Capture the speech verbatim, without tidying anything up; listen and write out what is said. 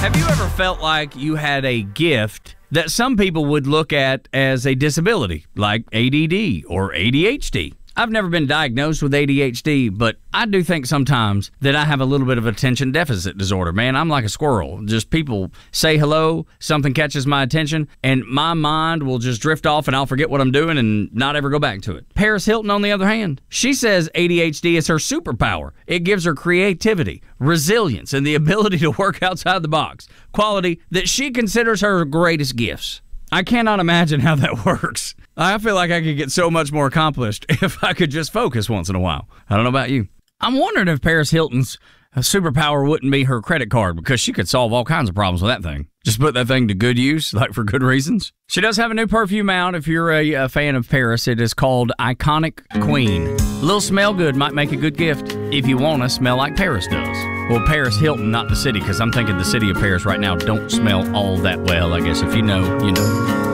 Have you ever felt like you had a gift that some people would look at as a disability, like A D D or A D H D? I've never been diagnosed with A D H D, but I do think sometimes that I have a little bit of attention deficit disorder. Man, I'm like a squirrel. Just people say hello, something catches my attention, and my mind will just drift off and I'll forget what I'm doing and not ever go back to it. Paris Hilton, on the other hand, she says A D H D is her superpower. It gives her creativity, resilience, and the ability to work outside the box, quality that she considers her greatest gifts. I cannot imagine how that works. I feel like I could get so much more accomplished if I could just focus once in a while. I don't know about you. I'm wondering if Paris Hilton's superpower wouldn't be her credit card, because she could solve all kinds of problems with that thing. Just put that thing to good use, like for good reasons. She does have a new perfume out if you're a, a fan of Paris. It is called Iconic Queen. A little smell good might make a good gift if you want to smell like Paris does. Well, Paris Hilton, not the city, because I'm thinking the city of Paris right now don't smell all that well. I guess if you know, you know.